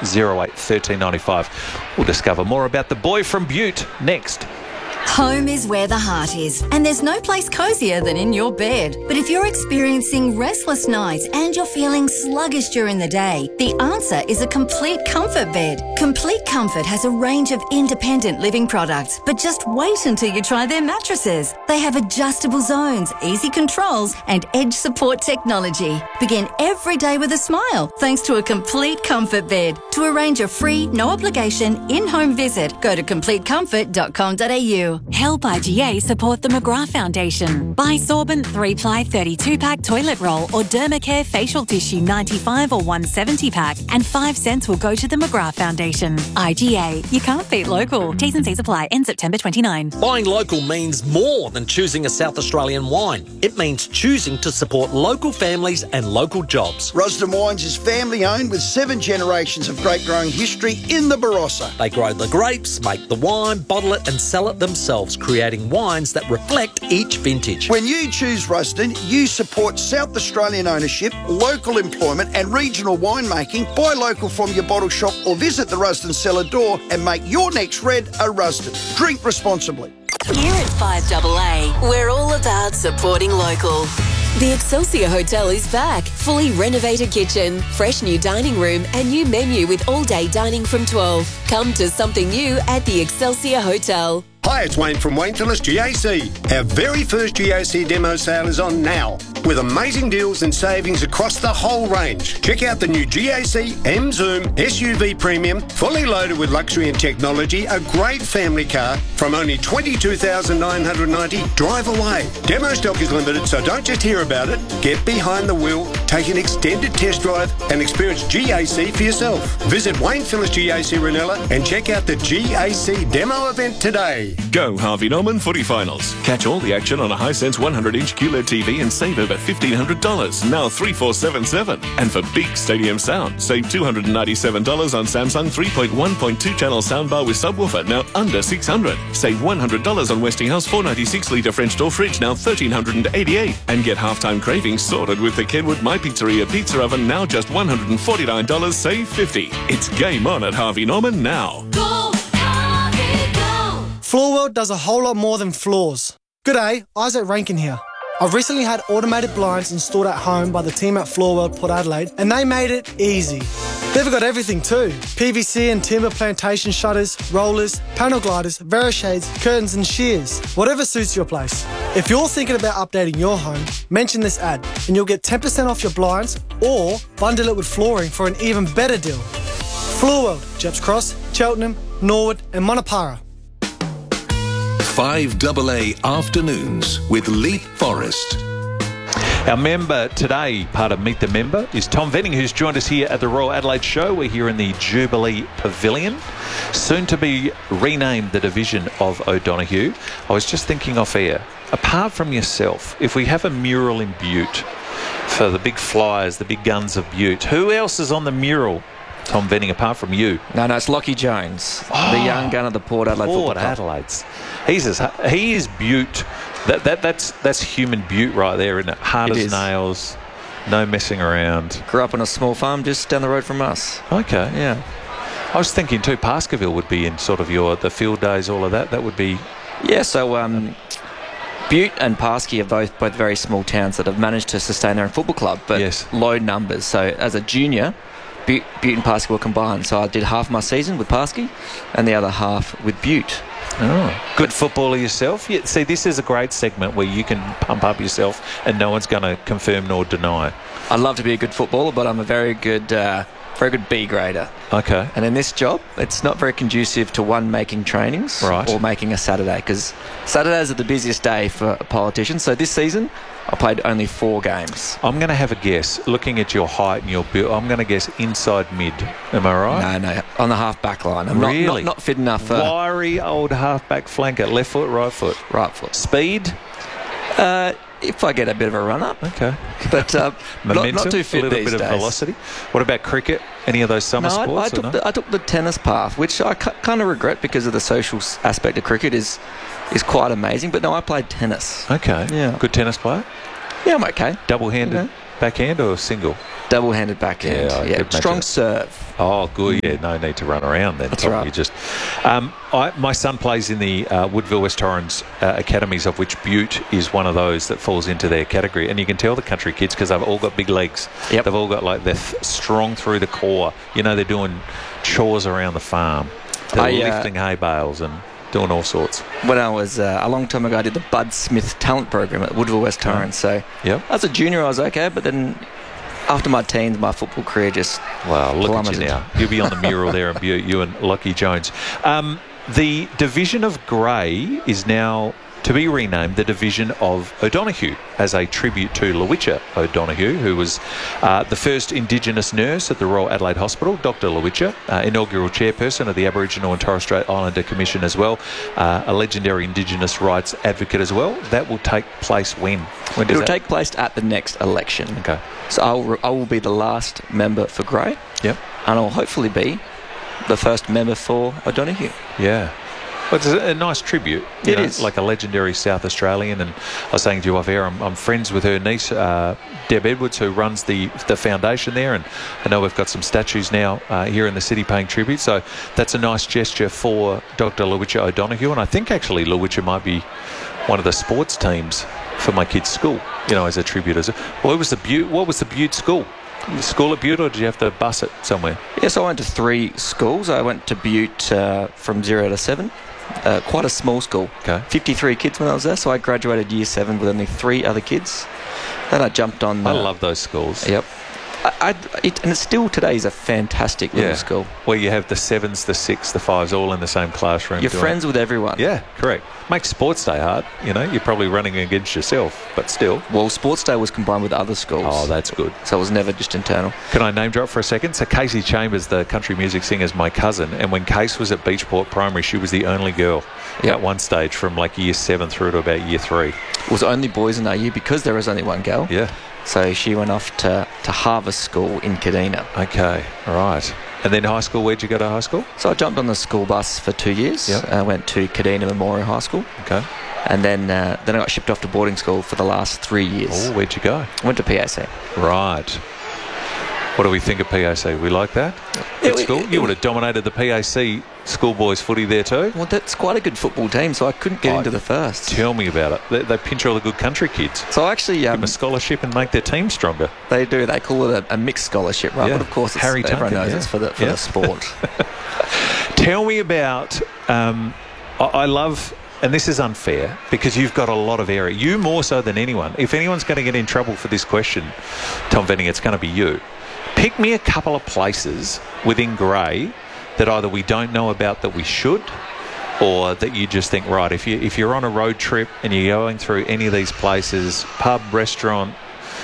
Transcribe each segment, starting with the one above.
08 1395. We'll discover more about the boy from Butte next. Home is where the heart is, and there's no place cozier than in your bed. But if you're experiencing restless nights and you're feeling sluggish during the day, the answer is a Complete Comfort bed. Complete Comfort has a range of independent living products, but just wait until you try their mattresses. They have adjustable zones, easy controls, and edge support technology. Begin every day with a smile thanks to a Complete Comfort bed. To arrange a free, no obligation, in-home visit, go to completecomfort.com.au. Help IGA support the McGrath Foundation. Buy Sorbent 3-ply 32-pack toilet roll or Dermacare facial tissue 95 or 170-pack and 5 cents will go to the McGrath Foundation. IGA, you can't beat local. T's and C's apply. End September 29. Buying local means more than choosing a South Australian wine. It means choosing to support local families and local jobs. Rusden Wines is family owned with 7 generations of grape growing history in the Barossa. They grow the grapes, make the wine, bottle it and sell it themselves, creating wines that reflect each vintage. When you choose Rusden, you support South Australian ownership, local employment and regional winemaking. Buy local from your bottle shop or visit the Rusden cellar door and make your next red a Rusden. Drink responsibly. Here at 5AA, we're all about supporting local. The Excelsior Hotel is back. Fully renovated kitchen, fresh new dining room and new menu with all-day dining from 12. Come to something new at the Excelsior Hotel. Hi, it's Wayne from Wayne Phillips GAC. Our very first GAC demo sale is on now, with amazing deals and savings across the whole range. Check out the new GAC M Zoom SUV Premium, fully loaded with luxury and technology, a great family car from only $22,990. Drive away. Demo stock is limited, so don't just hear about it. Get behind the wheel, take an extended test drive and experience GAC for yourself. Visit Wayne Phillips GAC Ranella and check out the GAC demo event today. Go Harvey Norman Footy Finals. Catch all the action on a Hisense 100-inch QLED TV and save over $1,500, now 3477. And for big stadium sound, save $297 on Samsung 3.1.2 channel soundbar with subwoofer, now under $600. Save $100 on Westinghouse 496-litre French door fridge, now $1,388. And get halftime cravings sorted with the Kenwood My Pizzeria pizza oven, now just $149, save $50. It's game on at Harvey Norman now. Go, Harvey, go! Floorworld does a whole lot more than floors. G'day, Isaac Rankin here. I've recently had automated blinds installed at home by the team at Floorworld Port Adelaide, and they made it easy. They've got everything too. PVC and timber plantation shutters, rollers, panel gliders, Verishades, curtains and shears. Whatever suits your place. If you're thinking about updating your home, mention this ad and you'll get 10% off your blinds or bundle it with flooring for an even better deal. Floorworld, Jeps Cross, Cheltenham, Norwood and Monopara. 5AA Afternoons with Leap Forest. Our member today, part of Meet the Member, is Tom Venning, who's joined us here at the Royal Adelaide Show. We're here in the Jubilee Pavilion, soon to be renamed the Division of O'Donoghue. I was just thinking off air, apart from yourself, if we have a mural in Butte for the big flyers, the big guns of Butte, who else is on the mural, Tom Venning, apart from you? No, it's Lockie Jones, the young gun of the Port Adelaide Football Club. Adelaide's. He is Butte. That's human Butte right there, isn't it? Hard as nails, no messing around. Grew up on a small farm just down the road from us. Okay. Yeah. I was thinking too, Pascaville would be in sort of the field days, all of that. That would be... Yeah, so Butte and Paskey are both very small towns that have managed to sustain their own football club, but low numbers. So as a junior, Butte and Paskey were combined. So I did half my season with Paskey and the other half with Butte. Oh, good footballer yourself. Yeah, see, this is a great segment where you can pump up yourself and no one's going to confirm nor deny. I'd love to be a good footballer, but I'm a very good B grader. Okay. And in this job, it's not very conducive to making trainings or making a Saturday, because Saturdays are the busiest day for a politician. So this season, I played only 4 games. I'm going to have a guess. Looking at your height and your build, I'm going to guess inside mid. Am I right? No. On the half-back line. I'm not fit enough. Wiry old half-back flanker. Left foot, right foot? Right foot. Speed? If I get a bit of a run-up. Okay. But momentum, not too fit a little these bit days. of velocity. What about cricket? Any of those summer sports? I took the tennis path, which I kind of regret because of the social aspect of cricket is quite amazing. But no, I played tennis. Okay. Yeah. Good tennis player? Yeah, I'm okay. Double-handed backhand or single? Double-handed backhand. Yeah, strong serve. Oh, good. Yeah, no need to run around then. That's right. You just, my son plays in the Woodville West Torrens academies, of which Butte is one of those that falls into their category. And you can tell the country kids because they've all got big legs. Yep. They've all got they're strong through the core. You know, they're doing chores around the farm. They're lifting hay bales and doing all sorts. When I was a long time ago, I did the Bud Smith talent program at Woodville West Torrens. So as a junior, I was okay, but then after my teens, my football career just plummeted. At you now. You'll be on the mural there in Butte, you and Lockie Jones. The Division of Grey is now to be renamed the Division of O'Donoghue as a tribute to Lowitja O'Donoghue, who was the first Indigenous nurse at the Royal Adelaide Hospital, Dr. Lowitja, inaugural chairperson of the Aboriginal and Torres Strait Islander Commission as well, a legendary Indigenous rights advocate as well. That will take place when? It will take place at the next election. Okay. So I will be the last member for Grey. Yep. And I'll hopefully be the first member for O'Donoghue. Yeah. Well, it's a nice tribute. It is. Like a legendary South Australian. And I was saying to you off air, I'm friends with her niece, Deb Edwards, who runs the foundation there. And I know we've got some statues now here in the city paying tribute. So that's a nice gesture for Dr. Lowitja O'Donoghue. And I think actually Lowitja might be one of the sports teams for my kids' school, as a tribute. What was the Butte school? The school at Butte, or did you have to bus it somewhere? Yes, I went to 3 schools. I went to Butte from 0 to 7. Quite a small school. Okay. 53 kids when I was there, so I graduated year 7 with only 3 other kids. Then I jumped on... I love those schools. Yep. And it still today is a fantastic little school. Where you have the 7s, the 6s, the 5s all in the same classroom. You're friends with everyone. Yeah, correct. Makes sports day hard. You're probably running against yourself, but still. Well, sports day was combined with other schools. Oh, that's good. So it was never just internal. Can I name drop for a second? So Casey Chambers, the country music singer, is my cousin, and when Case was at Beachport Primary, she was the only girl at one stage from year 7 through to about year 3. It was only boys in our year because there was only one girl. Yeah. So she went off to Harvest School in Kadina. Okay, right. And then high school, where'd you go to high school? So I jumped on the school bus for 2 years. Yep. I went to Kadina Memorial High School. Okay. And then I got shipped off to boarding school for the last 3 years. Oh, where'd you go? I went to PAC. Right. What do we think of PAC? We like that? Good school? You would have dominated the PAC schoolboys footy there too. Well, that's quite a good football team, so I couldn't get into the first. Tell me about it. They pinch all the good country kids. So I actually... give them a scholarship and make their team stronger. They do. They call it a mixed scholarship, right? Yeah. But of course, Harry everyone Duncan, knows it's for the sport. Tell me about... I love... And this is unfair because you've got a lot of area. You more so than anyone. If anyone's going to get in trouble for this question, Tom Venning, it's going to be you. Pick me a couple of places within Grey that either we don't know about that we should, or that you just think, right, if you're on a road trip and you're going through any of these places, pub, restaurant,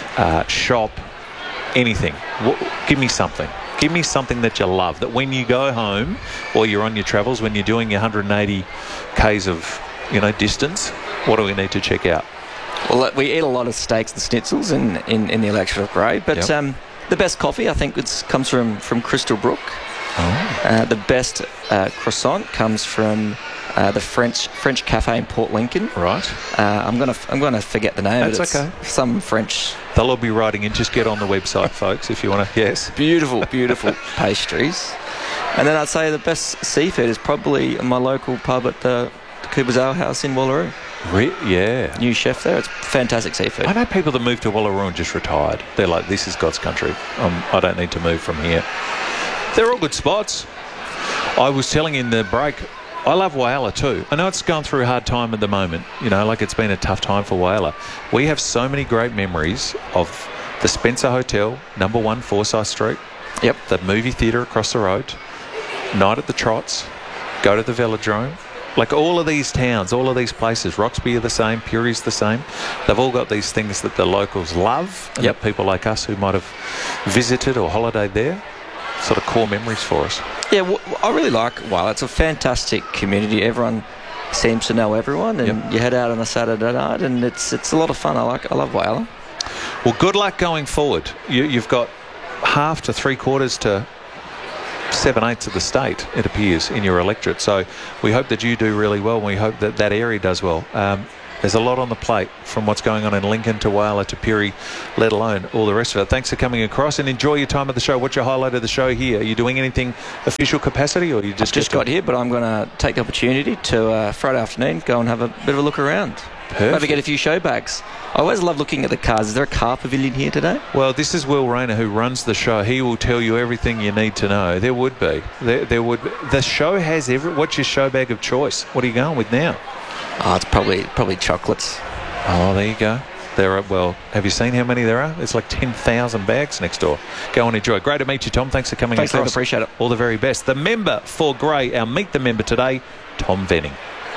shop, anything, give me something. Give me something that you love, that when you go home or you're on your travels, when you're doing your 180 Ks of, distance, what do we need to check out? Well, we eat a lot of steaks and schnitzels in the electorate of Grey, but the best coffee, I think, comes from Crystal Brook. Oh. The best croissant comes from the French cafe in Port Lincoln. Right. I'm gonna forget the name. That's okay. Some French. They'll all be writing in. Just get on the website, folks, if you want to. Yes. Beautiful pastries. And then I'd say the best seafood is probably my local pub at the Cooper's Ale House in Wallaroo. Yeah. New chef there. It's fantastic seafood. I know people that moved to Wallaroo and just retired. They're like, this is God's country. I don't need to move from here. They're all good spots. I was telling in the break, I love Whyalla too. I know it's going through a hard time at the moment. It's been a tough time for Whyalla. We have so many great memories of the Spencer Hotel, number 1 Forsyth Street. Yep. The movie theatre across the road. Night at the Trots. Go to the Velodrome. Like all of these towns, all of these places, Roxby are the same, Purie's the same. They've all got these things that the locals love, and that people like us who might have visited or holidayed there, sort of core memories for us. Yeah, I really like Whyalla. It's a fantastic community. Everyone seems to know everyone, and you head out on a Saturday night, and it's a lot of fun. I love Whyalla. Well, good luck going forward. You've got half to 3/4 to 7/8 of the state, it appears, in your electorate. So we hope that you do really well, and we hope that area does well. There's a lot on the plate, from what's going on in Lincoln to Whyalla to Pirrie, let alone all the rest of it. Thanks for coming across and enjoy your time at the show. What's your highlight of the show here? Are you doing anything official capacity, or you just got here, but I'm going to take the opportunity to Friday afternoon go and have a bit of a look around. Perfect. Maybe get a few show bags. I always love looking at the cars. Is there a car pavilion here today? Well, this is Will Rayner, who runs the show. He will tell you everything you need to know. There would be. There would be. The show has what's your show bag of choice? What are you going with now? Oh, it's probably chocolates. Oh, there you go. Have you seen how many there are? It's like 10,000 bags next door. Go and enjoy. Great to meet you, Tom. Thanks for coming across. Thanks, appreciate it. All the very best. The member for Grey, our Meet the Member today, Tom Venning.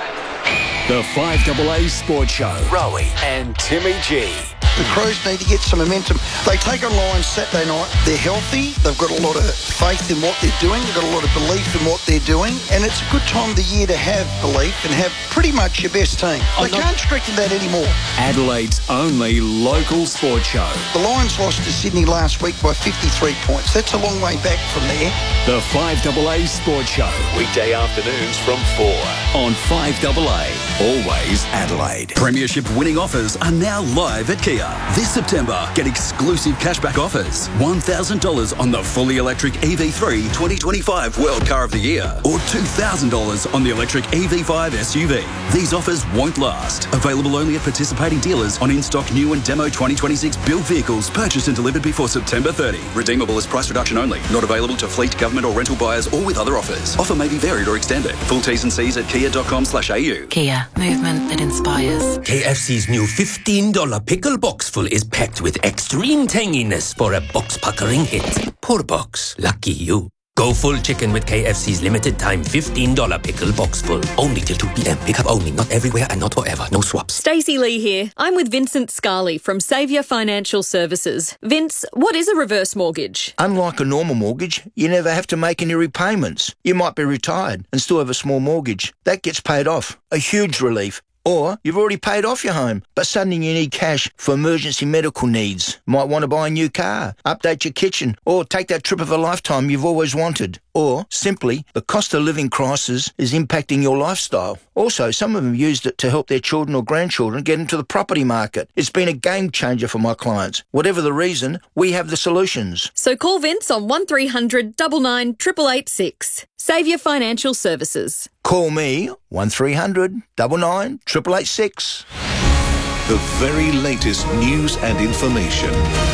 The 5AA Sports Show. Rowie and Timmy G. The Crows need to get some momentum. They take on Lions Saturday night. They're healthy. They've got a lot of faith in what they're doing. They've got a lot of belief in what they're doing. And it's a good time of the year to have belief and have pretty much your best team. They can't strengthen that anymore. Adelaide's only local sports show. The Lions lost to Sydney last week by 53 points. That's a long way back from there. The 5AA Sports Show. Weekday afternoons from 4 on 5AA. Always Adelaide. Premiership winning offers are now live at Kia. This September, get exclusive cashback offers. $1,000 on the fully electric EV3 2025 World Car of the Year, or $2,000 on the electric EV5 SUV. These offers won't last. Available only at participating dealers on in-stock new and demo 2026 built vehicles purchased and delivered before September 30. Redeemable as price reduction only. Not available to fleet, government or rental buyers or with other offers. Offer may be varied or extended. Full T's and C's at kia.com/au. Kia, movement that inspires. KFC's new $15 pickle box full is packed with extreme tanginess for a box-puckering hit. Poor box. Lucky you. Go full chicken with KFC's limited time $15 pickle box full. Only till 2 p.m. Pick up only. Not everywhere and not forever. No swaps. Stacey Lee here. I'm with Vincent Scarley from Saviour Financial Services. Vince, what is a reverse mortgage? Unlike a normal mortgage, you never have to make any repayments. You might be retired and still have a small mortgage. That gets paid off. A huge relief. Or you've already paid off your home, but suddenly you need cash for emergency medical needs. Might want to buy a new car, update your kitchen, or take that trip of a lifetime you've always wanted. Or, simply, the cost of living crisis is impacting your lifestyle. Also, some of them used it to help their children or grandchildren get into the property market. It's been a game changer for my clients. Whatever the reason, we have the solutions. So call Vince on 1300 99 886. Saviour Financial Services. Call me 1300 99 886. The very latest news and information.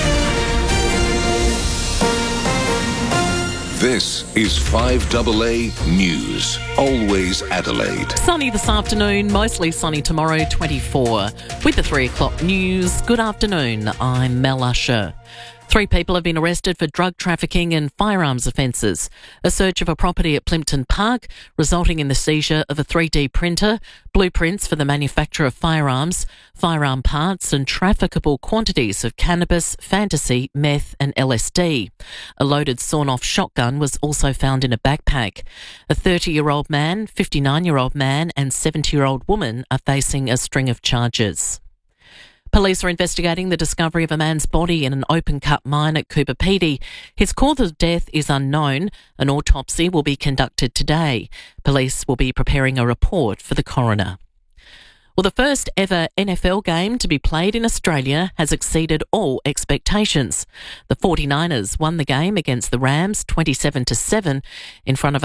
This is 5AA News. Always Adelaide. Sunny this afternoon, mostly sunny tomorrow, 24. With the 3 o'clock news, good afternoon, I'm Mel Usher. 3 people have been arrested for drug trafficking and firearms offences. A search of a property at Plimpton Park, resulting in the seizure of a 3D printer, blueprints for the manufacture of firearms, firearm parts and trafficable quantities of cannabis, fantasy, meth and LSD. A loaded sawn-off shotgun was also found in a backpack. A 30-year-old man, 59-year-old man and 70-year-old woman are facing a string of charges. Police are investigating the discovery of a man's body in an open-cut mine at Cooper Pedy. His cause of death is unknown. An autopsy will be conducted today. Police will be preparing a report for the coroner. Well, the first ever NFL game to be played in Australia has exceeded all expectations. The 49ers won the game against the Rams 27-7 in front of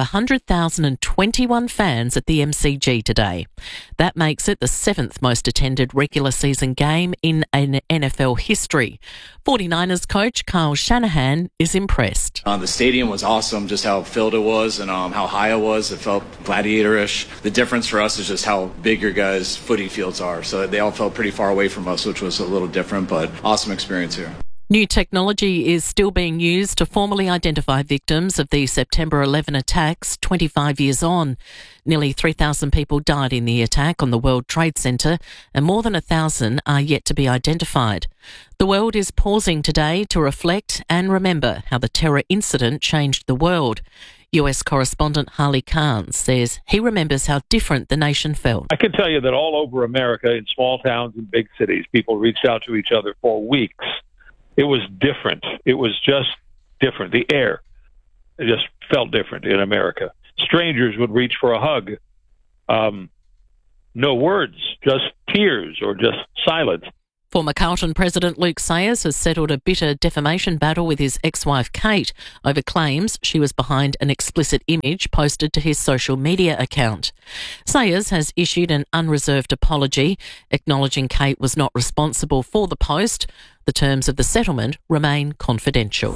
100,021 fans at the MCG today. That makes it the 7th most attended regular season game in NFL history. 49ers coach Kyle Shanahan is impressed. The stadium was awesome, just how filled it was and how high it was. It felt gladiatorish. The difference for us is just how big your guys' footy fields are. So they all felt pretty far away from us, which was a little different, but awesome experience here. New technology is still being used to formally identify victims of the September 11 attacks 25 years on. Nearly 3,000 people died in the attack on the World Trade Center and more than 1,000 are yet to be identified. The world is pausing today to reflect and remember how the terror incident changed the world. US correspondent Harley Khan says he remembers how different the nation felt. I can tell you that all over America, in small towns and big cities, people reached out to each other for weeks. It was different. It was just different. The air just felt different in America. Strangers would reach for a hug. no words, just tears or just silence. Former Carlton President Luke Sayers has settled a bitter defamation battle with his ex-wife Kate over claims she was behind an explicit image posted to his social media account. Sayers has issued an unreserved apology, acknowledging Kate was not responsible for the post. The terms of the settlement remain confidential.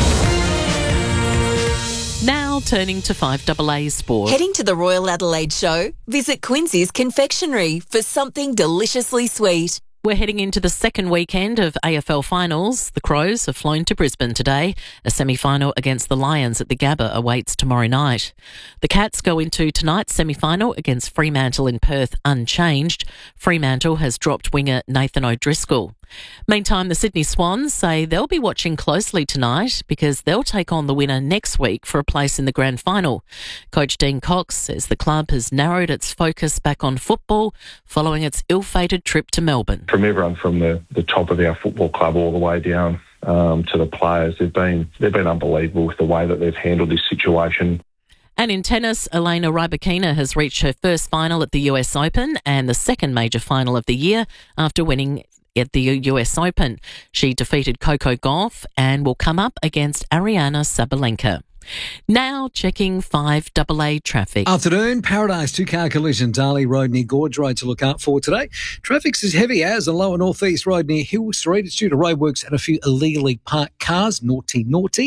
Now turning to 5AA Sport. Heading to the Royal Adelaide Show? Visit Quincy's Confectionery for something deliciously sweet. We're heading into the second weekend of AFL finals. The Crows have flown to Brisbane today. A semi-final against the Lions at the Gabba awaits tomorrow night. The Cats go into tonight's semi-final against Fremantle in Perth unchanged. Fremantle has dropped winger Nathan O'Driscoll. Meantime, the Sydney Swans say they'll be watching closely tonight because they'll take on the winner next week for a place in the grand final. Coach Dean Cox says the club has narrowed its focus back on football following its ill-fated trip to Melbourne. From everyone from the top of our football club all the way down to the players, they've been unbelievable with the way that they've handled this situation. And in tennis, Elena Rybakina has reached her first final at the US Open and the second major final of the year after winning at the US Open. She defeated Coco Gauff and will come up against Ariana Sabalenka. Now checking 5AA traffic. Afternoon, Paradise two-car collision, Darley Road near Gorge Road to look out for today. Traffic's as heavy as the lower northeast road near Hill Street. It's due to roadworks and a few illegally parked cars. Naughty.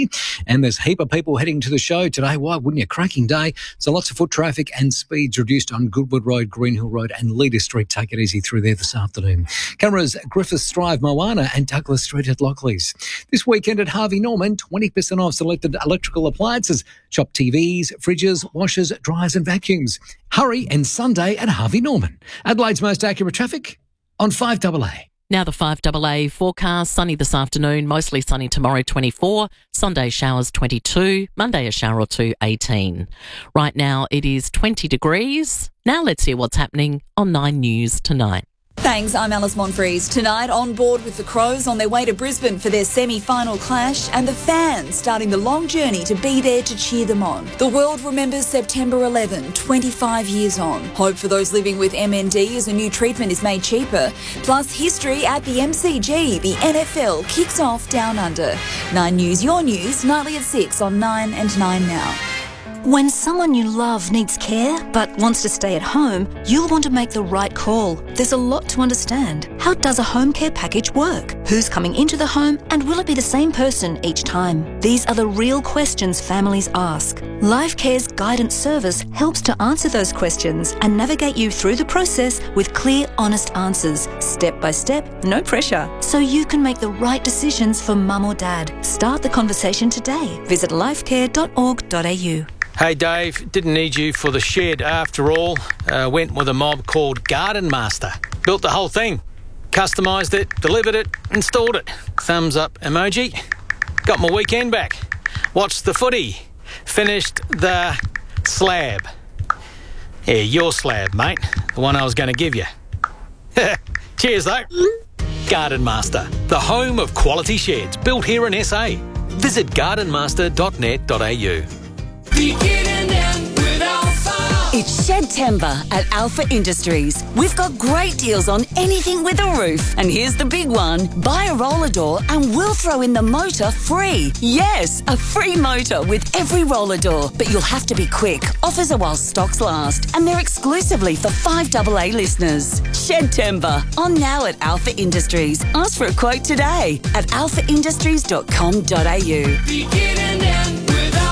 And there's a heap of people heading to the show today. Why wouldn't you? Cracking day. So lots of foot traffic and speeds reduced on Goodwood Road, Greenhill Road and Leader Street. Take it easy through there this afternoon. Cameras Griffiths Drive, Moana and Douglas Street at Lockleys. This weekend at Harvey Norman, 20% off selected electrical appliances. Shop TVs, fridges, washers, dryers and vacuums. Hurry and Sunday at Harvey Norman. Adelaide's most accurate traffic on 5AA. Now the 5AA forecast, sunny this afternoon, mostly sunny tomorrow 24, Sunday showers 22, Monday a shower or two 18. Right now it is 20 degrees. Now let's hear what's happening on 9 News tonight. Thanks, I'm Alice Monfries. Tonight on board with the Crows on their way to Brisbane for their semi-final clash and the fans starting the long journey to be there to cheer them on. The world remembers September 11, 25 years on. Hope for those living with MND as a new treatment is made cheaper. Plus history at the MCG. The NFL kicks off down under. 9 News, your news, nightly at 6 on 9 and 9 Now. When someone you love needs care but wants to stay at home, you'll want to make the right call. There's a lot to understand. How does a home care package work? Who's coming into the home and will it be the same person each time? These are the real questions families ask. LifeCare's guidance service helps to answer those questions and navigate you through the process with clear, honest answers, step by step, no pressure, so you can make the right decisions for mum or dad. Start the conversation today. Visit lifecare.org.au. Hey Dave, didn't need you for the shed after all. Went with a mob called Garden Master. Built the whole thing. Customised it, delivered it, installed it. Thumbs up emoji. Got my weekend back. Watched the footy. Finished the slab. Yeah, your slab, mate. The one I was going to give you. Cheers though. Garden Master, the home of quality sheds built here in SA. Visit gardenmaster.net.au. It's Shedtember at Alpha Industries. We've got great deals on anything with a roof. And here's the big one. Buy a roller door and we'll throw in the motor free. Yes, a free motor with every roller door. But you'll have to be quick. Offers are while stocks last. And they're exclusively for 5AA listeners. Shedtember. On now at Alpha Industries. Ask for a quote today at alphaindustries.com.au.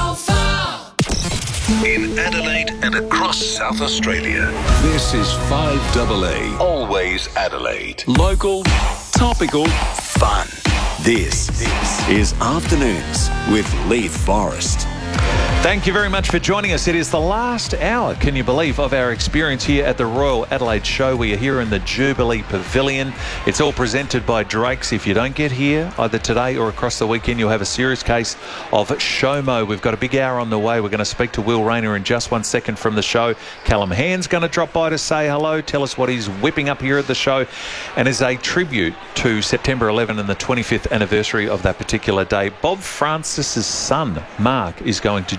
In Adelaide and across South Australia, this is 5AA. Always Adelaide. Local, topical, fun. This is Afternoons with Leith Forrest. Thank you very much for joining us. It is the last hour, can you believe, of our experience here at the Royal Adelaide Show. We are here in the Jubilee Pavilion. It's all presented by Drake's. If you don't get here, either today or across the weekend, you'll have a serious case of SHOMO. We've got a big hour on the way. We're going to speak to Will Rayner in just 1 second from the show. Callum Hand's going to drop by to say hello, tell us what he's whipping up here at the show. And as a tribute to September 11 and the 25th anniversary of that particular day, Bob Francis's son, Mark, is going to join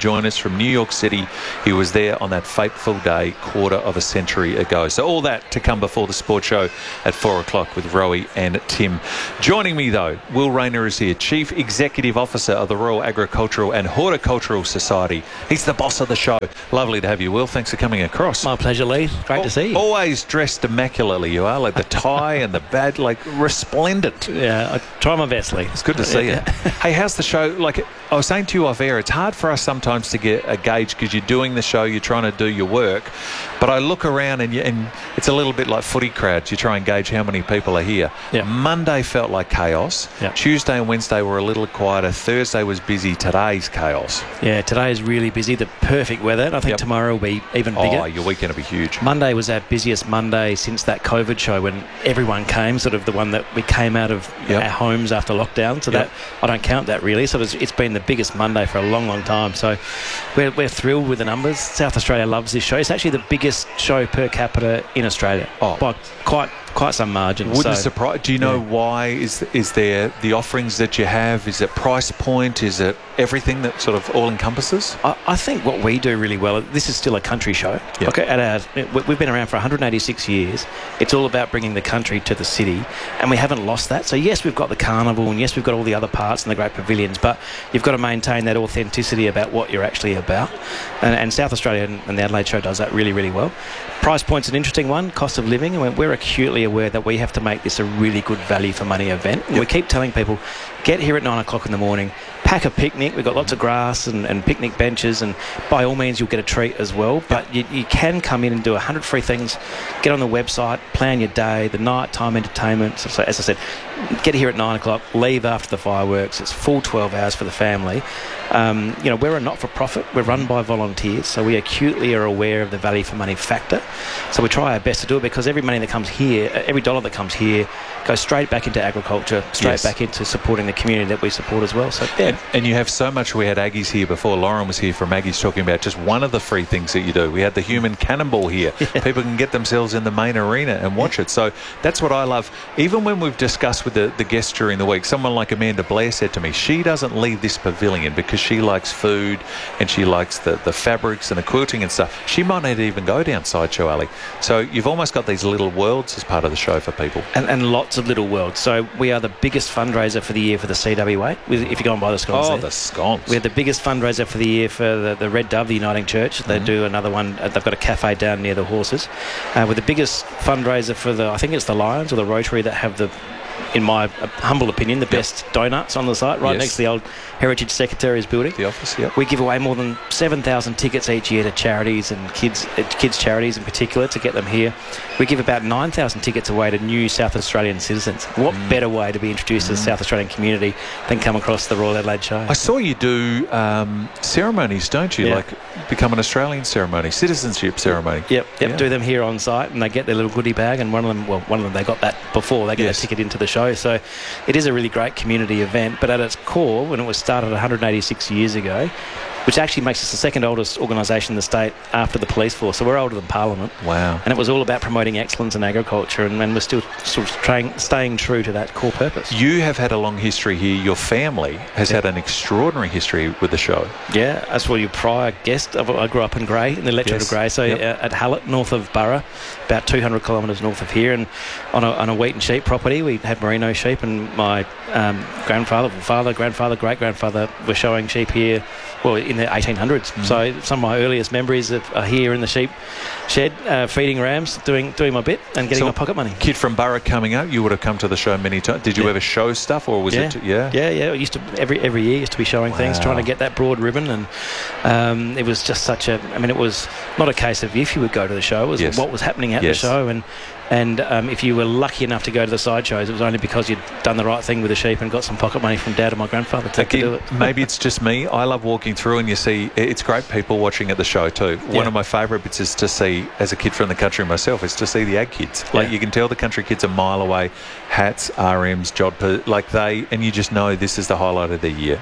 join us from New York City. He was there on that fateful day, quarter of a century ago. So all that to come before the sports show at 4 o'clock with Rowie and Tim. Joining me, though, Will Rayner is here, Chief Executive Officer of the Royal Agricultural and Horticultural Society. He's the boss of the show. Lovely to have you, Will. Thanks for coming across. My pleasure, Lee. Great to see you. Always dressed immaculately, you are, like the tie and the badge, like resplendent. Yeah, I try my best, Lee. It's good to see you. Hey, how's the show? Like I was saying to you off air, it's hard for us sometimes to get a gauge because you're doing the show, you're trying to do your work. But I look around and it's a little bit like footy crowds. You try and gauge how many people are here. Yeah. Monday felt like chaos. Yeah. Tuesday and Wednesday were a little quieter. Thursday was busy. Today's chaos. Yeah, today is really busy. The perfect weather. And I think tomorrow will be even bigger. Oh, your weekend will be huge. Monday was our busiest Monday since that COVID show when everyone came, sort of the one that we came out of our homes after lockdown. So that I don't count that really. So it's been the biggest Monday for a long, long time. So we're thrilled with the numbers. South Australia loves this show. It's actually the biggest show per capita in Australia by quite some margin. Wouldn't surprise. Do you know why? Is there the offerings that you have? Is it price point? Is it everything that sort of all encompasses? I think what we do really well, this is still a country show. Yep. Okay, we've been around for 186 years. It's all about bringing the country to the city, and we haven't lost that. So yes, we've got the carnival, and yes, we've got all the other parts and the great pavilions, but you've got to maintain that authenticity about what you're actually about. And South Australia and the Adelaide show does that really, really well. Price point's an interesting one, cost of living, and we're acutely aware that we have to make this a really good value for money event. And we keep telling people, get here at 9 o'clock in the morning, pack a picnic. We've got lots of grass and picnic benches, and by all means you'll get a treat as well. But you can come in and do 100 free things. Get on the website, plan your day, the night-time entertainment. So as I said, get here at 9 o'clock, leave after the fireworks. It's full 12 hours for the family. We're a not-for-profit. We're run by volunteers, so we acutely are aware of the value for money factor. So we try our best to do it because every money that comes here, every dollar that comes here, goes straight back into agriculture, straight back into supporting the community that we support as well. So and you have so much. We had Aggies here before. Lauren was here from Aggies talking about just one of the free things that you do. We had the human cannonball here. People can get themselves in the main arena and watch it. So that's what I love. Even when we've discussed with the guests during the week, someone like Amanda Blair said to me, she doesn't leave this pavilion because she likes food and she likes the fabrics and the quilting and stuff. She might not even go down Sideshow Alley. So you've almost got these little worlds as part of the show for people. And lots of little worlds. So we are the biggest fundraiser for the year for the CWA. If you go and buy the scones there. The scones. We're the biggest fundraiser for the year for the Red Dove, the Uniting Church. They do another one. They've got a cafe down near the horses. We're the biggest fundraiser for I think it's the Lions or the Rotary that have in my humble opinion, the best donuts on the site, right next to the old Heritage Secretary's building. The office, We give away more than 7,000 tickets each year to charities and kids charities in particular to get them here. We give about 9,000 tickets away to new South Australian citizens. What better way to be introduced to the South Australian community than come across the Royal Adelaide Show? I saw you do ceremonies, don't you? Like become an Australian ceremony, citizenship ceremony. Yep. Do them here on site, and they get their little goodie bag, and one of them they got that before. They get a ticket into the show. So it is a really great community event, but at its core, when it was started 186 years ago, which actually makes us the second oldest organisation in the state after the police force. So we're older than Parliament. Wow. And it was all about promoting excellence in agriculture, and we're still sort of staying true to that core purpose. You have had a long history here. Your family has had an extraordinary history with the show. Yeah, as well, your prior guest. I grew up in Grey, in the electorate of Grey, so at Hallett, north of Burra, about 200 kilometres north of here, and on a wheat and sheep property. We had merino sheep, and my grandfather, great-grandfather were showing sheep here, in the 1800s. So some of my earliest memories are here in the sheep shed, feeding rams, doing my bit and getting my pocket money. Kid from Burra coming up, you would have come to the show many times. Did you ever show stuff, or was it? Yeah. I used to every year used to be showing things, trying to get that broad ribbon, and it was just such a. I mean, it was not a case of if you would go to the show, it was what was happening at the show, and if you were lucky enough to go to the side shows, it was only because you'd done the right thing with the sheep and got some pocket money from Dad and my grandfather to do it. Maybe it's just me. I love walking through and you see, it's great people watching at the show too. One of my favourite bits is to see, as a kid from the country myself, is to see the ag kids. Like you can tell the country kids a mile away, hats, RMs, jodhpur, and you just know this is the highlight of the year.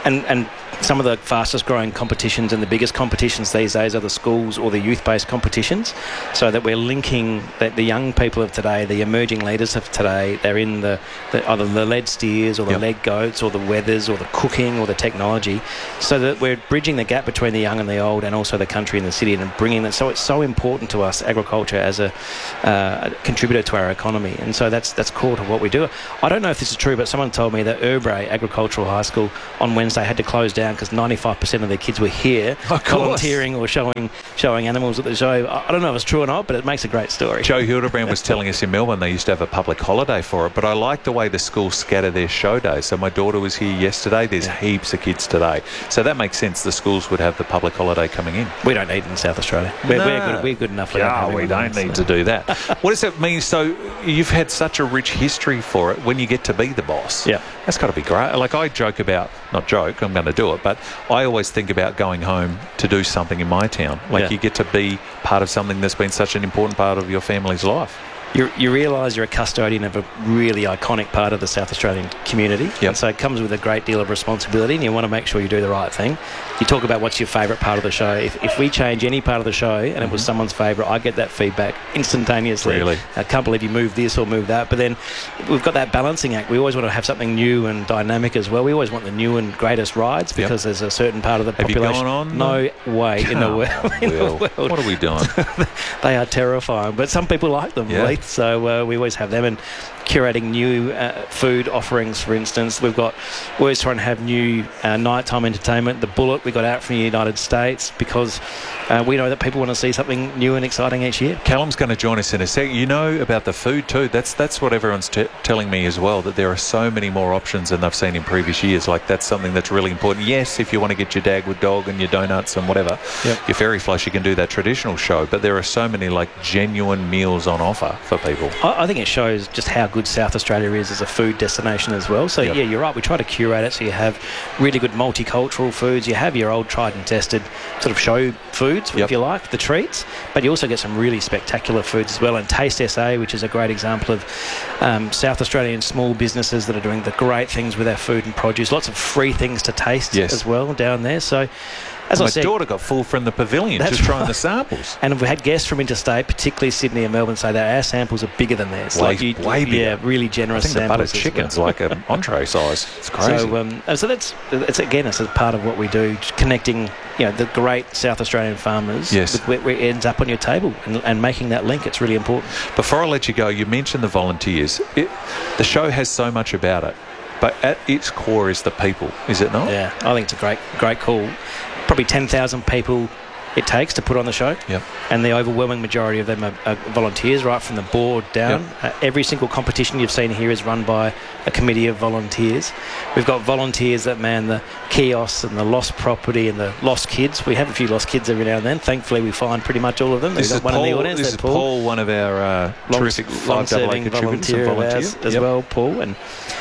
And some of the fastest growing competitions and the biggest competitions these days are the schools or the youth-based competitions, so that we're linking that the young people of today, the emerging leaders of today, they're in either the lead steers or the lead goats or the weathers or the cooking or the technology, so that we're bridging the gap between the young and the old, and also the country and the city, and bringing that. So it's so important to us, agriculture, as a contributor to our economy, and so that's core to what we do. I don't know if this is true, but someone told me that Urbray Agricultural High School on Wednesday had to close down because 95% of their kids were here volunteering or showing animals at the show. I don't know if it's true or not, but it makes a great story. Joe Hildebrand was telling us in Melbourne they used to have a public holiday for it, but I like the way the schools scatter their show days. So my daughter was here yesterday. There's heaps of kids today. So that makes sense. The schools would have the public holiday coming in. We don't need it in South Australia. We're good enough. We don't need to do that. What does it mean? So you've had such a rich history for it when you get to be the boss. Yeah. That's got to be great. Like I joke about, not joke, I'm going to do it, but I always think about going home to do something in my town. Like you get to be part of something that's been such an important part of your family's life. You realise you're a custodian of a really iconic part of the South Australian community. And so it comes with a great deal of responsibility, and you want to make sure you do the right thing. You talk about what's your favourite part of the show. If we change any part of the show and it was someone's favourite, I get that feedback instantaneously. Really? I can't believe you moved this or moved that. But then we've got that balancing act. We always want to have something new and dynamic as well. We always want the new and greatest rides because there's a certain part of the population. Have you gone on? No way in the world. What are we doing? They are terrifying, but some people like them. Yeah. So we always have them, and curating new food offerings, for instance. We always try and have new nighttime entertainment. The Bullet we got out from the United States because we know that people want to see something new and exciting each year. Callum's going to join us in a second. You know about the food too. That's what everyone's telling me as well, that there are so many more options than they've seen in previous years. Like that's something that's really important. Yes, if you want to get your Dagwood dog and your donuts and whatever, your fairy flush, you can do that traditional show. But there are so many like genuine meals on offer for people. I think it shows just how good South Australia is as a food destination as well. So yeah, you're right. We try to curate it so you have really good multicultural foods. You have your old tried and tested sort of show foods, if you like, the treats, but you also get some really spectacular foods as well. And Taste SA, which is a great example of South Australian small businesses that are doing the great things with our food and produce. Lots of free things to taste as well down there. So as I said, my daughter got full from the pavilion just trying the samples. And we've had guests from interstate, particularly Sydney and Melbourne, say that our samples are bigger than theirs. Way bigger. Yeah, really generous samples. The buttered chicken's like an entree size. It's crazy. So it's a part of what we do, connecting the great South Australian farmers with where it ends up on your table and making that link. It's really important. Before I let you go, you mentioned the volunteers. The show has so much about it, but at its core is the people, is it not? Yeah, I think it's a great call. Probably 10,000 people it takes to put on the show. And the overwhelming majority of them are volunteers, right from the board down. Every single competition you've seen here is run by a committee of volunteers. We've got volunteers that man the kiosks and the lost property and the lost kids. We have a few lost kids every now and then. Thankfully, we find pretty much all of them. This is one Paul, in the audience. This is Paul, one of our terrific long-serving volunteer as well, Paul. And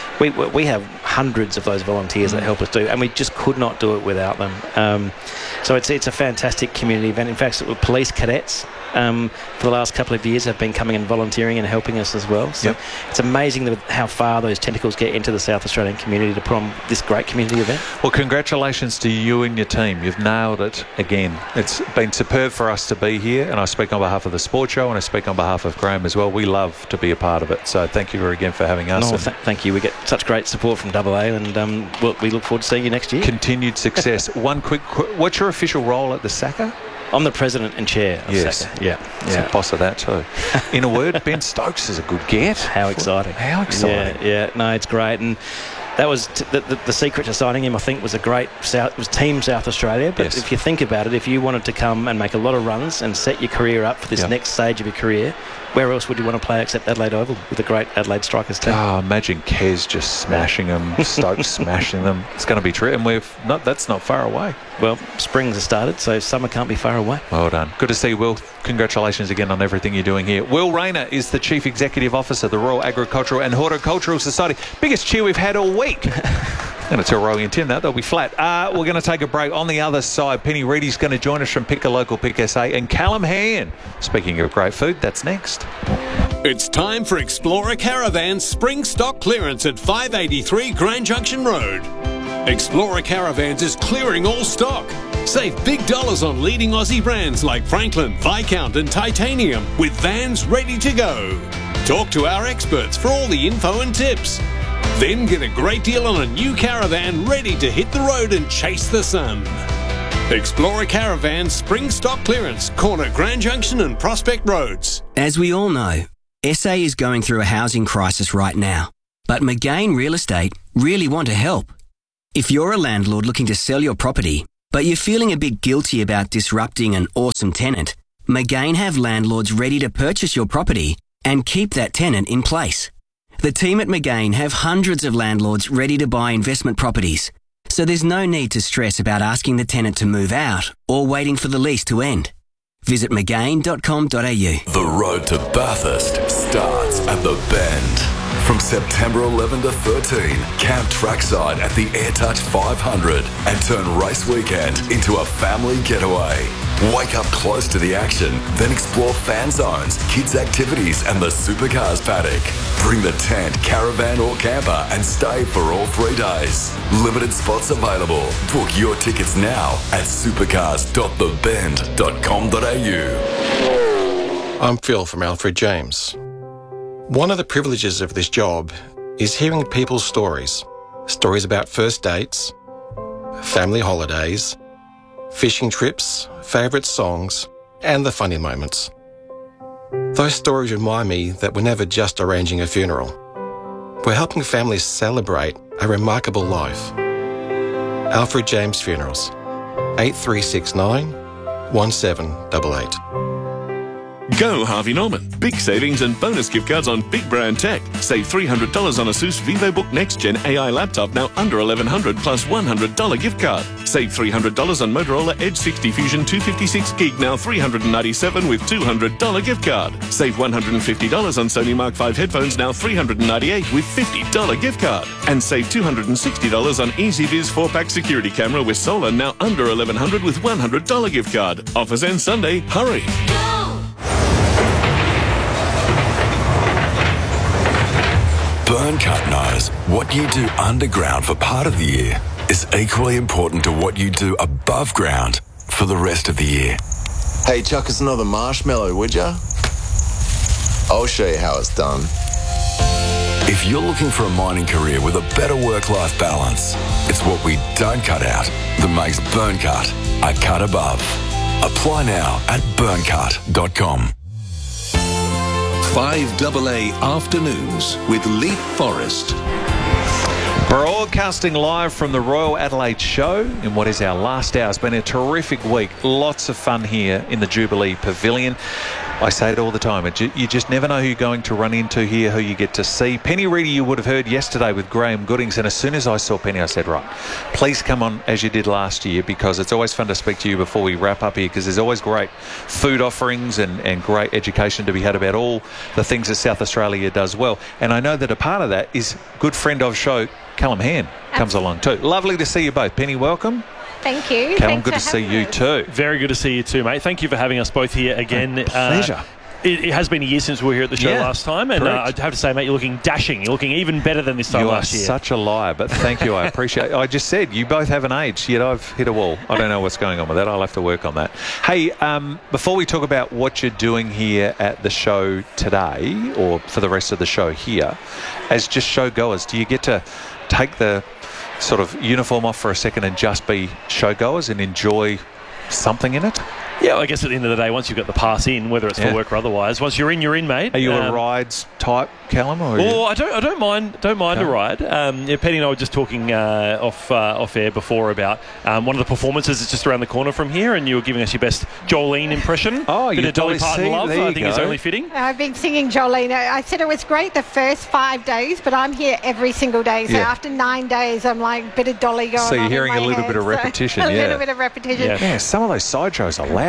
we have hundreds of those volunteers that help us do, and we just could not do it without them. So it's a fantastic community event. In fact, police cadets for the last couple of years have been coming and volunteering and helping us as well. So it's amazing how far those tentacles get into the South Australian community to put on this great community event. Well, congratulations to you and your team. You've nailed it again. It's been superb for us to be here, and I speak on behalf of the Sports Show and I speak on behalf of Graham as well. We love to be a part of it. So thank you again for having us. Thank you. We get such great support from AA, and we look forward to seeing you next year. Continued success. One quick, what's your official role at the SACA? I'm the president and chair of SACA. Yeah. Boss of that too. In a word, Ben Stokes is a good get. How exciting. Yeah. No, it's great. And that was the secret to signing him, I think, was was Team South Australia. But if you think about it, if you wanted to come and make a lot of runs and set your career up for this next stage of your career, where else would you want to play except Adelaide Oval with a great Adelaide Strikers team? Oh, imagine Kez just smashing them, Stokes smashing them. It's going to be true, and that's not far away. Well, springs have started, so summer can't be far away. Well done. Good to see you, Will. Congratulations again on everything you're doing here. Will Rayner is the Chief Executive Officer of the Royal Agricultural and Horticultural Society. Biggest cheer we've had all week. I'm going to tell Rowie and Tim that they'll be flat. We're going to take a break. On the other side, Penny Reedy's going to join us from Pick a Local, Pick SA, and Callum Han. Speaking of great food, that's next. It's time for Explorer Caravan's spring stock clearance at 583 Grand Junction Road. Explorer Caravans is clearing all stock. Save big dollars on leading Aussie brands like Franklin, Viscount and Titanium with vans ready to go. Talk to our experts for all the info and tips. Then get a great deal on a new caravan ready to hit the road and chase the sun. Explorer Caravan Spring Stock Clearance, corner Grand Junction and Prospect Roads. As we all know, SA is going through a housing crisis right now, but McGain Real Estate really want to help. If you're a landlord looking to sell your property, but you're feeling a bit guilty about disrupting an awesome tenant, McGain have landlords ready to purchase your property and keep that tenant in place. The team at McGain have hundreds of landlords ready to buy investment properties, so there's no need to stress about asking the tenant to move out or waiting for the lease to end. Visit McGain.com.au. The road to Bathurst starts at the Bend. From September 11 to 13, camp trackside at the AirTouch 500 and turn race weekend into a family getaway. Wake up close to the action, then explore fan zones, kids' activities and the supercars paddock. Bring the tent, caravan or camper and stay for all 3 days. Limited spots available. Book your tickets now at supercars.thebend.com.au. I'm Phil from Alfred James. One of the privileges of this job is hearing people's stories. Stories about first dates, family holidays, fishing trips, favourite songs, and the funny moments. Those stories remind me that we're never just arranging a funeral. We're helping families celebrate a remarkable life. Alfred James Funerals, 8369 1788. Go Harvey Norman. Big savings and bonus gift cards on big brand tech. Save $300 on ASUS VivoBook Next Gen AI laptop, now under $1,100 plus $100 gift card. Save $300 on Motorola Edge 60 Fusion 256 gig, now $397 with $200 gift card. Save $150 on Sony Mark 5 headphones, now $398 with $50 gift card. And save $260 on EasyViz 4-pack security camera with solar, now under $1,100 with $100 gift card. Offers end Sunday. Hurry. Burncut knows what you do underground for part of the year is equally important to what you do above ground for the rest of the year. Hey, chuck us another marshmallow, would ya? I'll show you how it's done. If you're looking for a mining career with a better work-life balance, it's what we don't cut out that makes Burncut a cut above. Apply now at burncut.com. 5AA Afternoons with Leap Forest. Broadcasting live from the Royal Adelaide Show in what is our last hour. It's been a terrific week. Lots of fun here in the Jubilee Pavilion. I say it all the time. You just never know who you're going to run into here, who you get to see. Penny Reedy you would have heard yesterday with Graham Goodings, and as soon as I saw Penny, I said, right, please come on as you did last year, because it's always fun to speak to you before we wrap up here, because there's always great food offerings and great education to be had about all the things that South Australia does well. And I know that a part of that is good friend of show, Callum Hand, comes along too. Lovely to see you both. Penny, welcome. Thank you. Callum, good to see you too. Very good to see you too, mate. Thank you for having us both here again. Pleasure. It has been a year since we were here at the show last time, and I have to say, mate, you're looking dashing. You're looking even better than this time last year. You are such a liar, but thank you. I appreciate it. I just said you both haven't aged, yet I've hit a wall. I don't know what's going on with that. I'll have to work on that. Hey, before we talk about what you're doing here at the show today, or for the rest of the show here, as just show goers, do you get to take the sort of uniform off for a second and just be show goers and enjoy something in it? Yeah, well, I guess at the end of the day, once you've got the pass in, whether it's for work or otherwise, once you're in, mate. Are you a rides type, Callum? Or I don't mind a ride. Penny and I were just talking off air before about one of the performances that's just around the corner from here, and you were giving us your best Jolene impression. Oh, bit of Dolly Parton love. I think it's only fitting. I've been singing Jolene. I said it was great the first 5 days, but I'm here every single day. So after 9 days, I'm like, bit of Dolly going on. So you're hearing in my a little head, bit of repetition, a little bit of repetition. Yeah, some of those side shows are loud.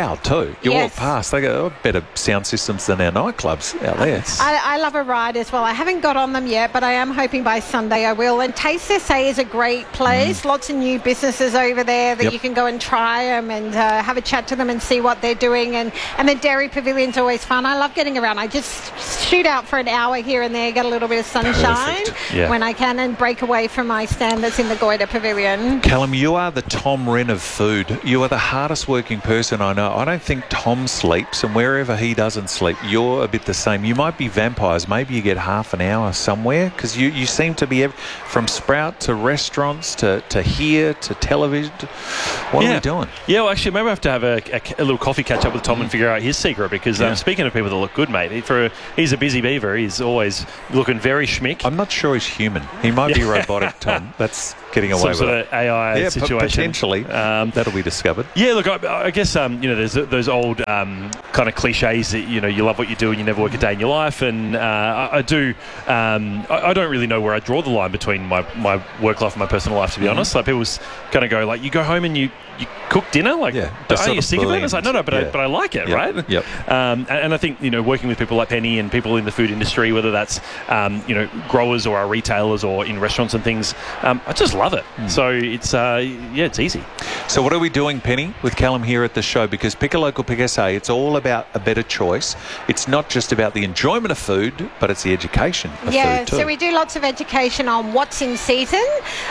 loud too. You Yes. walk past, they go, better sound systems than our nightclubs out there. I love a ride as well. I haven't got on them yet, but I am hoping by Sunday I will. And Taste SA is a great place. Lots of new businesses over there that you can go and try them and have a chat to them and see what they're doing. And the Dairy Pavilion's always fun. I love getting around. I just shoot out for an hour here and there, get a little bit of sunshine when I can, and break away from my stand that's in the Goyder Pavilion. Callum, you are the Tom Wren of food. You are the hardest working person I know. I don't think Tom sleeps, and wherever he doesn't sleep, you're a bit the same. You might be vampires. Maybe you get half an hour somewhere, because you seem to be from Sprout to restaurants to here to television. What are we doing? Yeah, well, actually, maybe I have to have a little coffee catch up with Tom and figure out his secret, because speaking of people that look good, mate, he's a busy beaver. He's always looking very schmick. I'm not sure he's human. He might be robotic, Tom. That's getting away with some sort it. of AI situation. Potentially. That'll be discovered. Yeah, look, I guess, there's those old kind of cliches that, you love what you do and you never work a day in your life. And I do. I don't really know where I draw the line between my work life and my personal life, to be honest. Like, people kind of go, like, you go home and you cook dinner? Like, are you sick of it? It's like, no, but I like it, right? Yep. And I think, working with people like Penny and people in the food industry, whether that's, growers or our retailers or in restaurants and things, I just love it. So it's easy. So what are we doing, Penny, with Callum here at the show? Because Pick a Local, Pick SA, it's all about a better choice. It's not just about the enjoyment of food, but it's the education of food too. So we do lots of education on what's in season.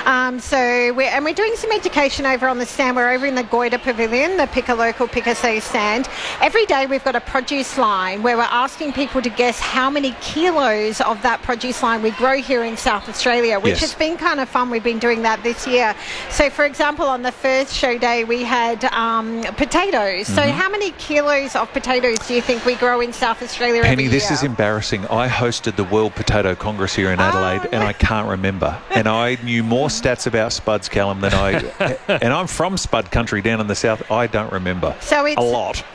We're doing some education over on the stand. We're over in the Goyder Pavilion, the Pick a Local, Pick SA stand. Every day we've got a produce line where we're asking people to guess how many kilos of that produce line we grow here in South Australia, which has been kind of fun. We've been doing that this year. So, for example, on the first show day we had potatoes. So how many kilos of potatoes do you think we grow in South Australia every Penny, year? this is embarrassing. I hosted the World Potato Congress here in Adelaide, and I can't remember. And I knew more stats about spuds, Callum, than and I'm from Spud country down in the south. I don't remember. So it's a lot.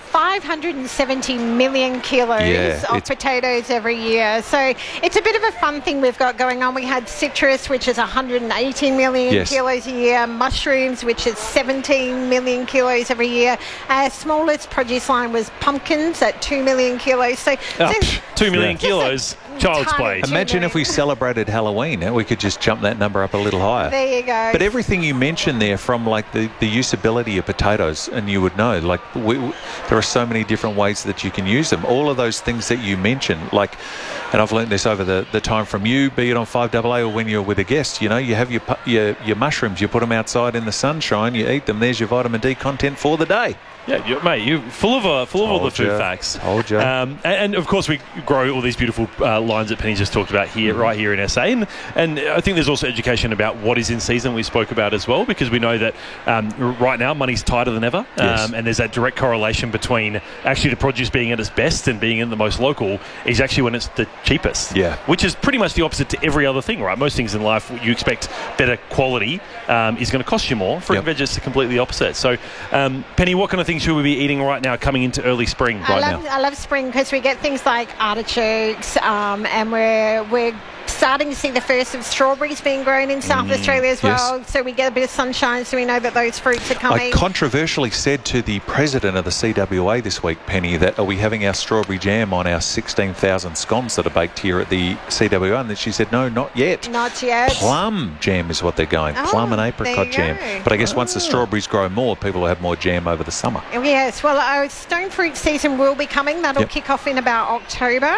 570 million kilos of potatoes every year. So it's a bit of a fun thing we've got going on. We had citrus, which is 180 million kilos a year. Mushrooms, which is 17 million kilos every year. Our smallest produce line was pumpkins at 2 million kilos. So 2 million kilos. Child's play. Imagine if we celebrated Halloween, we could just jump that number up a little higher. There you go. But everything you mentioned there, from like the usability of potatoes, and you would know, like there are so many different ways that you can use them. All of those things that you mentioned, and I've learned this over the time from you, be it on 5AA or when you're with a guest. You have your mushrooms, you put them outside in the sunshine, you eat them. There's your vitamin D content for the day. Yeah, mate, you're full of all the food facts. Told you. And of course, we grow all these beautiful lines that Penny just talked about here, right here in SA. And I think there's also education about what is in season we spoke about as well, because we know that right now money's tighter than ever. And there's that direct correlation between actually the produce being at its best and being in the most local is actually when it's the cheapest. Yeah. Which is pretty much the opposite to every other thing, right? Most things in life, you expect better quality is going to cost you more. Fruit and veg is completely the opposite. So, Penny, what kind of things should we be eating right now coming into early spring I love spring because we get things like artichokes, and we're starting to see the first of strawberries being grown in South Australia as well. So we get a bit of sunshine, so we know that those fruits are coming. I controversially said to the president of the CWA this week, Penny, that are we having our strawberry jam on our 16,000 scones that are baked here at the CWA? And then she said, no, not yet. Not yet. Plum jam is what they're going. Plum and apricot jam. But I guess once the strawberries grow more, people will have more jam over the summer. Yes, well, our stone fruit season will be coming. That'll kick off in about October.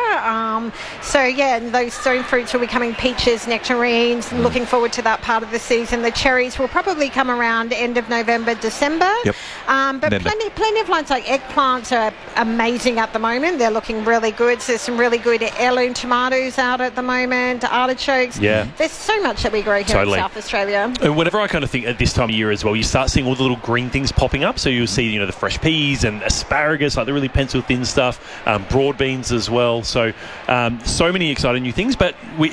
Those stone fruits will be coming, peaches, nectarines. Looking forward to that part of the season. The cherries will probably come around end of November, December. But plenty of lines like eggplants are amazing at the moment. They're looking really good. So there's some really good heirloom tomatoes out at the moment, artichokes. There's so much that we grow here in South Australia. And whenever I kind of think at this time of year as well, you start seeing all the little green things popping up. So you'll see, the fresh peas and asparagus, like the really pencil thin stuff, broad beans as well. So many exciting new things. But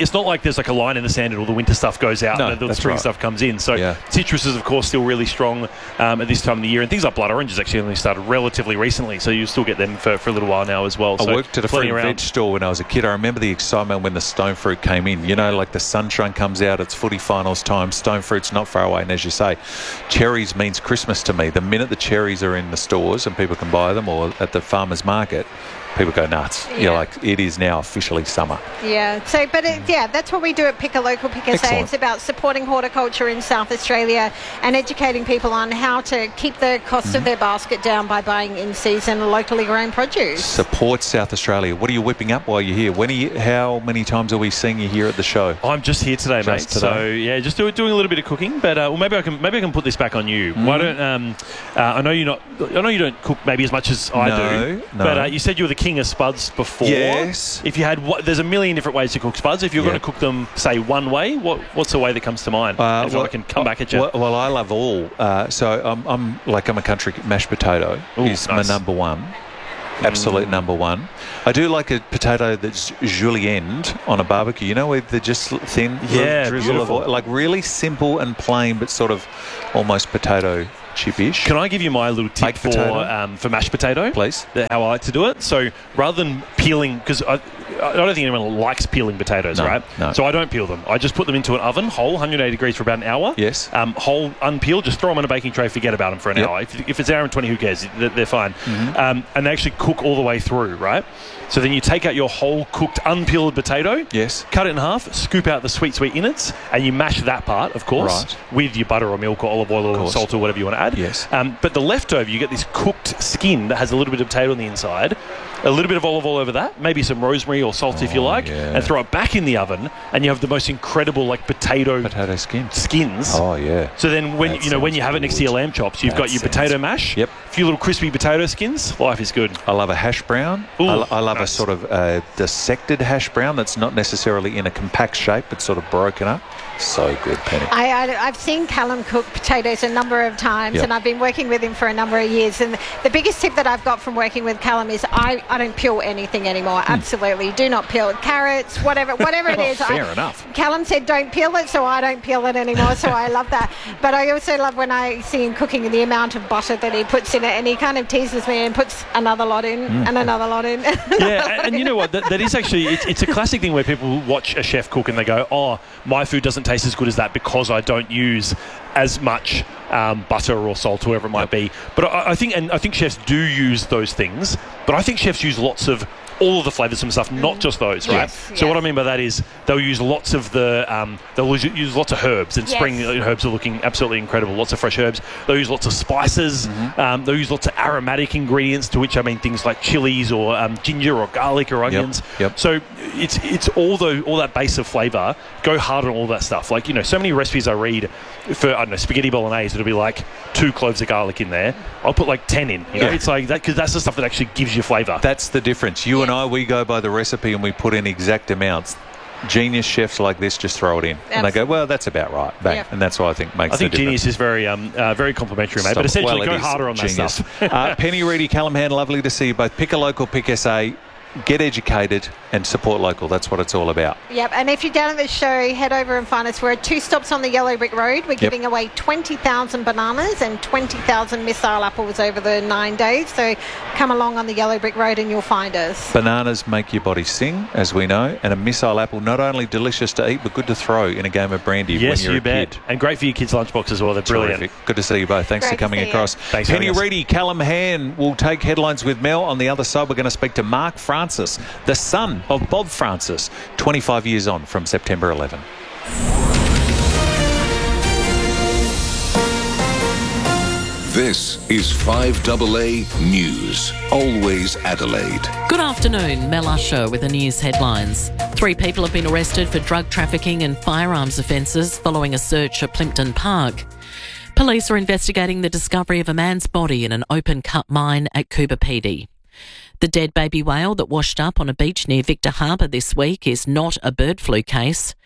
it's not like there's like a line in the sand and all the winter stuff goes out and the spring stuff comes in. So citrus is, of course, still really strong at this time of the year. And things like blood oranges actually only started relatively recently, so you'll still get them for a little while now as well. I worked at a fruit and veg store when I was a kid. I remember the excitement when the stone fruit came in. You know, like the sunshine comes out, it's footy finals time, stone fruit's not far away. And as you say, cherries means Christmas to me. The minute the cherries are in the stores and people can buy them, or at the farmer's market, people go nuts. You're like, it is now officially summer. Yeah. So, but that's what we do at Pick a Local, Pick a Say. It's about supporting horticulture in South Australia and educating people on how to keep the cost of their basket down by buying in-season locally grown produce. Support South Australia. What are you whipping up while you're here? How many times are we seeing you here at the show? I'm just here today, mate. So yeah, just doing a little bit of cooking. But well, maybe I can put this back on you. Why don't I know you don't cook maybe as much as I do. But you said you were the king of spuds before. Yes. If you had, there's a million different ways to cook spuds. If you're going to cook them, say, one way, what's the way that comes to mind? If I can come back at you. Well, I love all. So I'm a country mashed potato. Is my number one. Absolute number one. I do like a potato that's julienned on a barbecue. You know, where they're just thin, drizzle of oil, like really simple and plain, but sort of almost potato chip-ish. Can I give you my little tip for mashed potato? Please. How I like to do it. So rather than peeling, because I don't think anyone likes peeling potatoes, right? No. So I don't peel them. I just put them into an oven, whole, 180 degrees for about an hour. Yes. Whole, unpeeled, just throw them on a baking tray, forget about them for an hour. If it's an hour and 20, who cares? They're fine. And they actually cook all the way through, right? So then you take out your whole cooked, unpeeled potato. Yes. Cut it in half, scoop out the sweet innards, and you mash that part, of course, with your butter or milk or olive oil or salt or whatever you want to add. Yes. But the leftover, you get this cooked skin that has a little bit of potato on the inside, a little bit of olive oil over that, maybe some rosemary or salt if you like, and throw it back in the oven, and you have the most incredible potato skins. Oh yeah. So then when you have it next to your lamb chops, you've got your potato mash. Yep. A few little crispy potato skins. Life is good. I love a hash brown. I love a sort of dissected hash brown that's not necessarily in a compact shape, but sort of broken up. So good, Penny. I've seen Callum cook potatoes a number of times, and I've been working with him for a number of years. And the biggest tip that I've got from working with Callum is I don't peel anything anymore. Absolutely, do not peel carrots, whatever it is. Fair enough. Callum said don't peel it, so I don't peel it anymore. So I love that. But I also love when I see him cooking the amount of butter that he puts in it, and he kind of teases me and puts another lot in and another lot in. And you know what? That is actually it's a classic thing where people watch a chef cook and they go, "Oh, my food doesn't taste as good as that because I don't use as much butter or salt, whoever it might be." But I think chefs do use those things. But I think chefs use lots of all of the flavoursome stuff, not just those, right? So what I mean by that is they'll use lots of use lots of herbs, and spring herbs are looking absolutely incredible. Lots of fresh herbs. They'll use lots of spices. They'll use lots of aromatic ingredients, to which I mean things like chilies or ginger or garlic or onions. So it's all that base of flavour. Go hard on all that stuff. Like, so many recipes I read for, I don't know, spaghetti bolognese, it'll be like 2 cloves of garlic in there. I'll put like 10 in. It's like that, because that's the stuff that actually gives you flavour. That's the difference. You and I, we go by the recipe and we put in exact amounts. Genius chefs like this just throw it in. And they go, well, that's about right. Bang. And that's what I think makes the difference. Genius is very complimentary, mate. But essentially, go harder on that stuff. Penny Reedy, Callum Hand, lovely to see you both. Pick a Local, Pick SA. Get educated and support local. That's what it's all about. Yep. And if you're down at the show, head over and find us. We're at 2 stops on the Yellow Brick Road. We're giving away 20,000 bananas and 20,000 missile apples over the 9 days. So come along on the Yellow Brick Road and you'll find us. Bananas make your body sing, as we know, and a missile apple, not only delicious to eat, but good to throw in a game of brandy when you're a kid. And great for your kids' lunchbox as well. They're brilliant. Terrific. Good to see you both. Thanks for coming across. Thanks, Penny Reedy, Callum Hand will take headlines with Mel. On the other side, we're going to speak to Mark Francis, the son of Bob Francis, 25 years on from September 11. This is 5AA News. Always Adelaide. Good afternoon, Mel Usher with the news headlines. 3 people have been arrested for drug trafficking and firearms offences following a search at Plimpton Park. Police are investigating the discovery of a man's body in an open-cut mine at Coober Pedy. The dead baby whale that washed up on a beach near Victor Harbour this week is not a bird flu case. And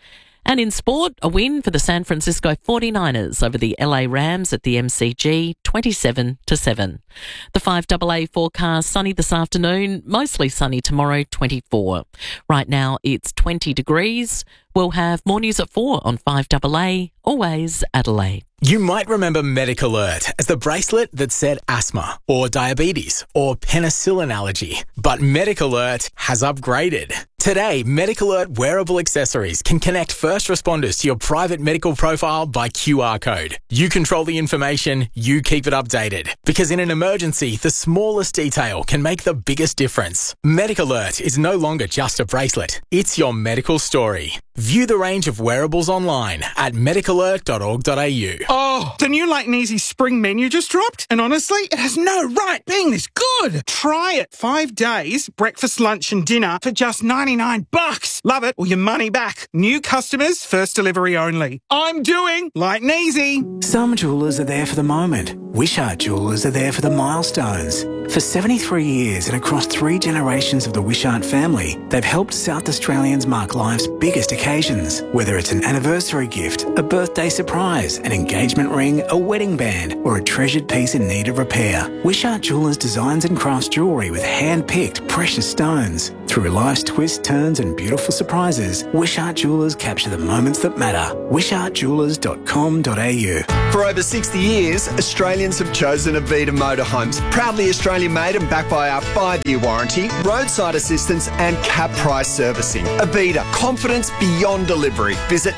And in sport, a win for the San Francisco 49ers over the LA Rams at the MCG, 27-7. The 5AA forecast, sunny this afternoon, mostly sunny tomorrow, 24. Right now it's 20 degrees. We'll have more news at 4 on 5AA, always Adelaide. You might remember MedicAlert as the bracelet that said asthma or diabetes or penicillin allergy. But MedicAlert has upgraded. Today, MedicAlert wearable accessories can connect first responders to your private medical profile by QR code. You control the information, you keep it updated. Because in an emergency, the smallest detail can make the biggest difference. MedicAlert is no longer just a bracelet. It's your medical story. View the range of wearables online at medicalert.org.au. Oh, the new Light and Easy spring menu just dropped, and honestly, it has no right being this good. Try it. 5 days, breakfast, lunch and dinner for just $99. Love it or your money back. New customers, first delivery only. I'm doing Light and Easy. Some jewellers are there for the moment. Wishart Jewellers are there for the milestones. For 73 years and across 3 generations of the Wishart family, they've helped South Australians mark life's biggest occasions. Whether it's an anniversary gift, a birthday surprise, an engagement ring, a wedding band, or a treasured piece in need of repair, Wishart Jewellers designs and crafts jewellery with hand-picked precious stones. Through life's twists, turns and beautiful surprises, Wishart Jewellers capture the moments that matter. wishartjewellers.com.au. For over 60 years, Australians have chosen Avita Motorhomes. Proudly Australian made and backed by our 5-year warranty, roadside assistance and cap price servicing. Avita, confidence beyond delivery. Visit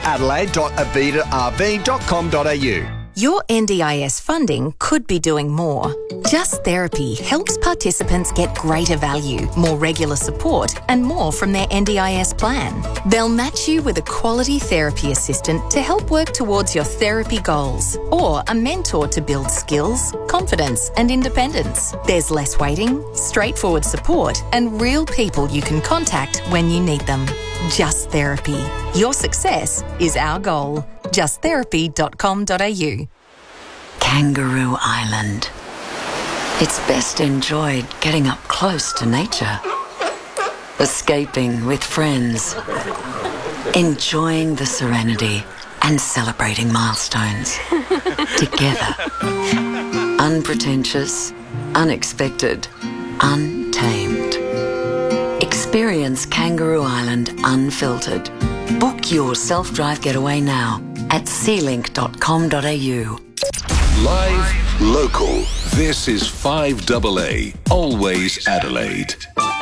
adelaide.avitarv.com.au. Your NDIS funding could be doing more. Just Therapy helps participants get greater value, more regular support, and more from their NDIS plan. They'll match you with a quality therapy assistant to help work towards your therapy goals, or a mentor to build skills, confidence, and independence. There's less waiting, straightforward support, and real people you can contact when you need them. Just Therapy. Your success is our goal. justtherapy.com.au. Kangaroo Island. It's best enjoyed getting up close to nature, escaping with friends, enjoying the serenity and celebrating milestones together. Unpretentious, unexpected, untamed. Experience Kangaroo Island unfiltered. Book your self-drive getaway now at sealink.com.au. Live, local. This is 5AA, always Adelaide.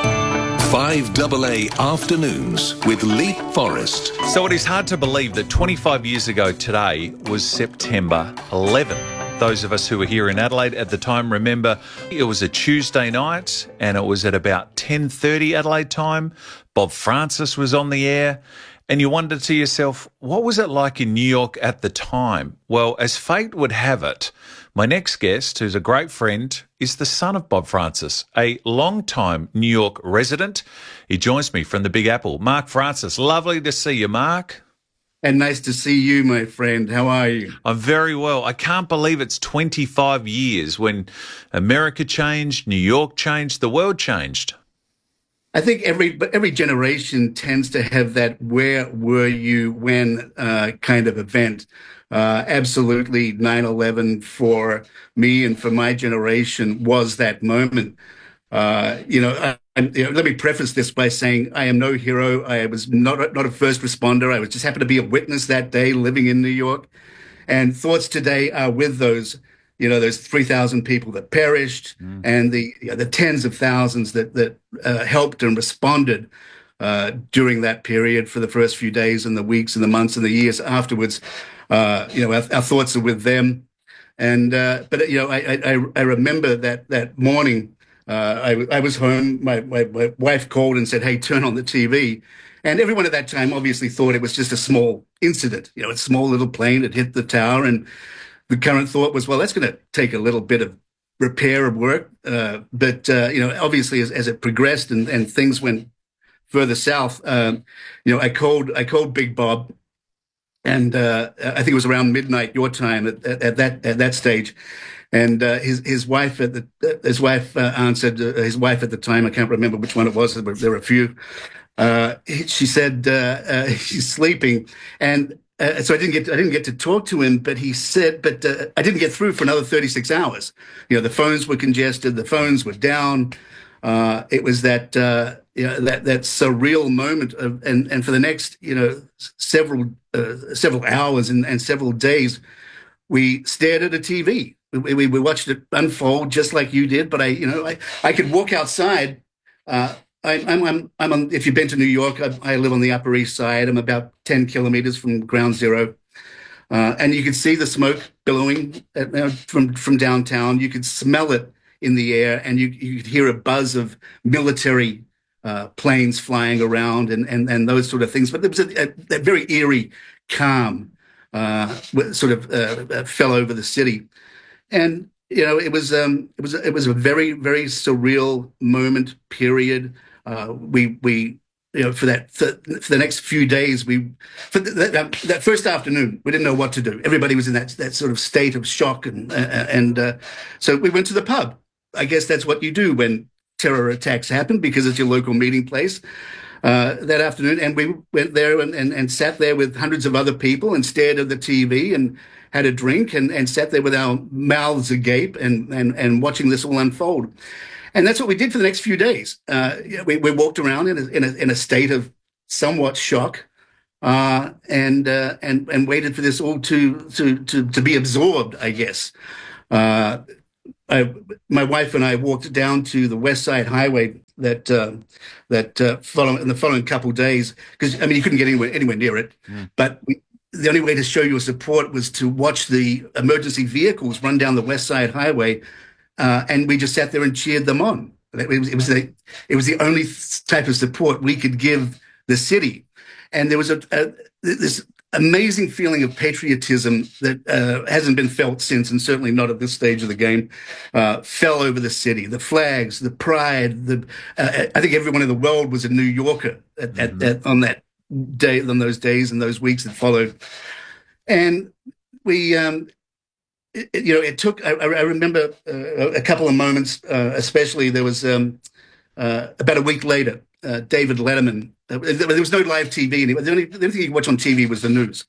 5AA Afternoons with Leap Forrest. So it is hard to believe that 25 years ago today was September 11th. Those of us who were here in Adelaide at the time remember it was a Tuesday night and it was at about 10:30 Adelaide time. Bob Francis was on the air. And you wondered to yourself, what was it like in New York at the time? Well, as fate would have it, my next guest, who's a great friend, is the son of Bob Francis, a long-time New York resident. He joins me from the Big Apple. Mark Francis, lovely to see you, Mark. And nice to see you, my friend. How are you? I'm very well. I can't believe it's 25 years when America changed, New York changed, the world changed. I think every generation tends to have that "where were you when" kind of event. Absolutely, 9/11 for me and for my generation was that moment. Let me preface this by saying I am no hero. I was not a first responder. I was just happened to be a witness that day, living in New York. And thoughts today are with those 3,000 people that perished, and the tens of thousands that helped and responded during that period for the first few days and the weeks and the months and the years afterwards. Our thoughts are with them. And I remember that morning. I was home. My wife called and said, "Hey, turn on the TV." And everyone at that time obviously thought it was just a small incident. A small little plane that hit the tower, and the current thought was, well, that's going to take a little bit of repair of work. But obviously as it progressed and things went further south, I called Big Bob, and I think it was around midnight your time at that stage. And his wife answered. His wife at the time, I can't remember which one it was. There were a few. She said he's sleeping, and so I didn't get to talk to him. But he said, I didn't get through for another 36 hours. You know, the phones were congested, the phones were down. It was that that surreal moment and for the next several hours and several days, we stared at a TV. We watched it unfold just like you did. But I could walk outside. I'm on. If you've been to New York, I live on the Upper East Side. I'm about 10 kilometers from Ground Zero, and you could see the smoke billowing from downtown. You could smell it in the air, and you could hear a buzz of military planes flying around and those sort of things. But there was a very eerie calm sort of fell over the city, and it was a very, very surreal moment. Period. We for the next few days, that first afternoon, we didn't know what to do. Everybody was in that sort of state of shock, and so we went to the pub. I guess that's what you do when terror attacks happen, because it's your local meeting place that afternoon. And we went there and sat there with hundreds of other people and stared at the TV and had a drink and sat there with our mouths agape and watching this all unfold. And that's what we did for the next few days. We walked around in a state of somewhat shock, and waited for this all to be absorbed, I guess. My wife and I walked down to the West Side Highway in the following couple of days, because you couldn't get anywhere near it. But the only way to show your support was to watch the emergency vehicles run down the West Side Highway, and we just sat there and cheered them on. It was the only type of support we could give the city, and there was this amazing feeling of patriotism that hasn't been felt since, and certainly not at this stage of the game, fell over the city. The flags, the pride, I think everyone in the world was a New Yorker on that day, on those days and those weeks that followed. And we, it took, I remember a couple of moments, especially there was about a week later, David Letterman. There was no live TV anymore. The only thing you could watch on TV was the news.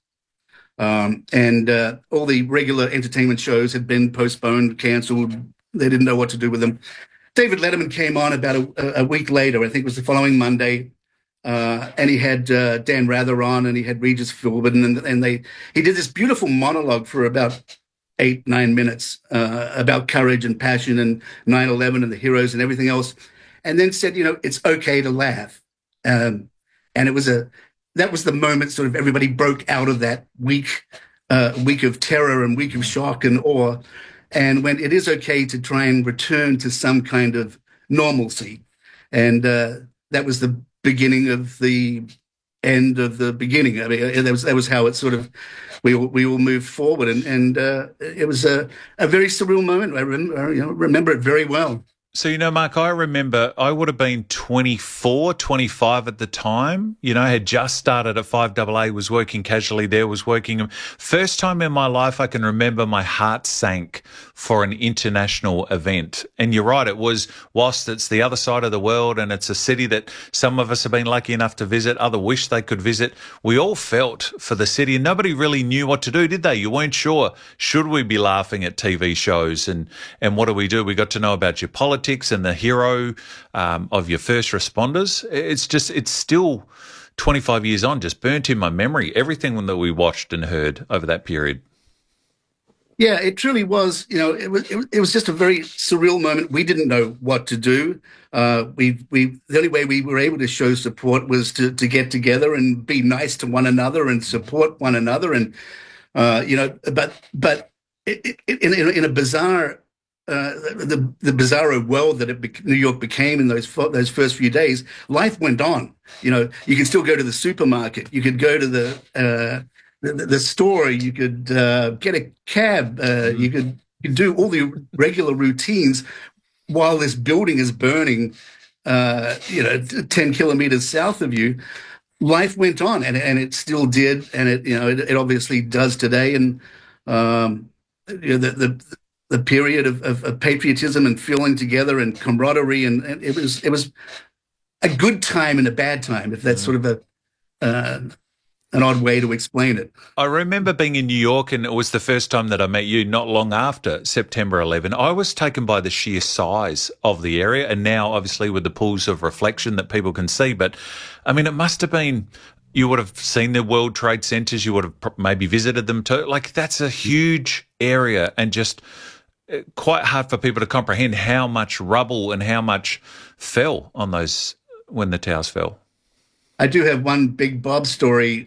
And all the regular entertainment shows had been postponed, canceled. They didn't know what to do with them. David Letterman came on about a week later. I think it was the following Monday. And he had Dan Rather on, and he had Regis Philbin, and he did this beautiful monologue for about 8-9 minutes about courage and passion and 9/11 and the heroes and everything else, and then said, it's okay to laugh. And that was the moment sort of everybody broke out of that week of terror and week of shock and awe, and when it is okay to try and return to some kind of normalcy. And that was the beginning of the end of the beginning. I mean, that was how it sort of we all moved forward, and it was a very surreal moment. I remember it very well. So, Mark, I remember I would have been 24, 25 at the time. I had just started at 5AA, was working casually there, was working. First time in my life I can remember my heart sank for an international event. And you're right, it was, whilst it's the other side of the world and it's a city that some of us have been lucky enough to visit, others wish they could visit, we all felt for the city, and nobody really knew what to do, did they? You weren't sure, should we be laughing at TV shows and what do? We got to know about your politics and the hero of your first responders. It's still 25 years on, just burnt in my memory, everything that we watched and heard over that period. Yeah, it truly was. It was just a very surreal moment. We didn't know what to do. The only way we were able to show support was to get together and be nice to one another and support one another. And but in a bizarre. The bizarro world that New York became in those first few days, life went on. You could still go to the supermarket. You could go to the store. You could get a cab. You could do all the regular routines while this building is burning. 10 kilometers south of you. Life went on, and it still did, and it obviously does today. And the period of patriotism and feeling together and camaraderie, and it was a good time and a bad time, if that's sort of an odd way to explain it. I remember being in New York, and it was the first time that I met you, not long after September 11. I was taken by the sheer size of the area, and now obviously with the pools of reflection that people can see. But I mean, it must have been, you would have seen the World Trade Centers, you would have maybe visited them too. Like, that's a huge area, and just quite hard for people to comprehend how much rubble and how much fell on those when the towers fell. I do have one big Bob story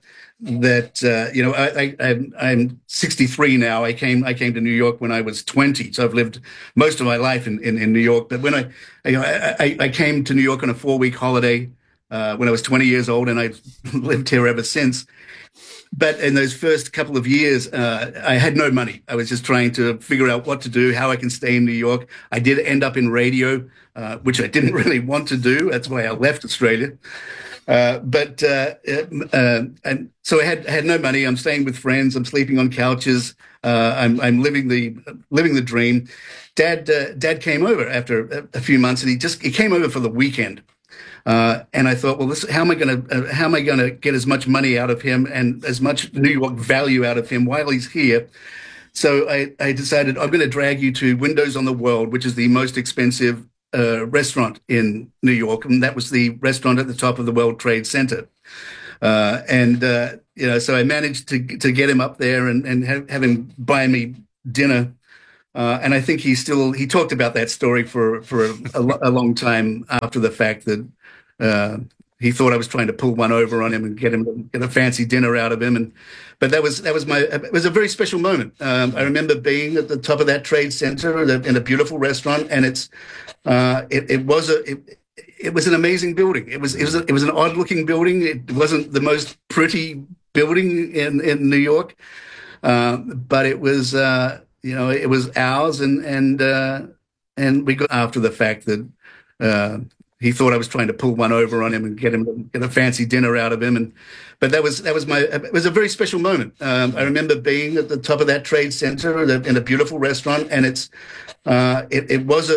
I'm 63 now. I came to New York when I was 20, so I've lived most of my life in New York. But when I came to New York on a 4-week holiday when I was 20 years old, and I've lived here ever since. But in those first couple of years, I had no money. I was just trying to figure out what to do, how I can stay in New York. I did end up in radio, which I didn't really want to do. That's why I left Australia. And so I had no money. I'm staying with friends. I'm sleeping on couches. I'm living the dream. Dad came over after a few months, and he came over for the weekend. And I thought, well, how am I going to get as much money out of him and as much New York value out of him while he's here? So I decided, I'm going to drag you to Windows on the World, which is the most expensive restaurant in New York, and that was the restaurant at the top of the World Trade Center. So I managed to get him up there and have him buy me dinner. And I think he talked about that story for a long time after the fact, that he thought I was trying to pull one over on him and get a fancy dinner out of him. But it was a very special moment. I remember being at the top of that trade center in a beautiful restaurant, and it was an amazing building. It was an odd looking building. It wasn't the most pretty building in New York, but it was it was ours, and we got after the fact that he thought I was trying to pull one over on him and get a fancy dinner out of him. But it was a very special moment. I remember being at the top of that trade center in a beautiful restaurant, and it was